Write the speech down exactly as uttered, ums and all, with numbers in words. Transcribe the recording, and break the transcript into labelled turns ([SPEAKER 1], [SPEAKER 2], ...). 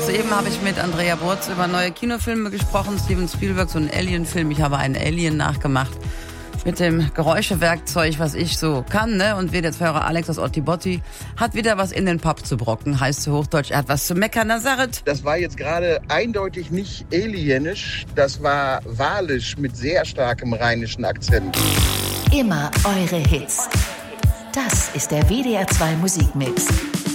[SPEAKER 1] Soeben habe ich mit Andrea Burz über neue Kinofilme gesprochen. Steven Spielberg, so ein Alien-Film. Ich habe einen Alien nachgemacht mit dem Geräuschewerkzeug, was ich so kann, ne? Und wir, der Hörer Alex aus Ottibotti, hat wieder was in den Pub zu brocken. Heißt zu Hochdeutsch, er hat was zu meckern. Nazaret.
[SPEAKER 2] Das war jetzt gerade eindeutig nicht alienisch. Das war walisch mit sehr starkem rheinischen Akzent.
[SPEAKER 3] Immer eure Hits. Das ist der W D R zwei Musikmix.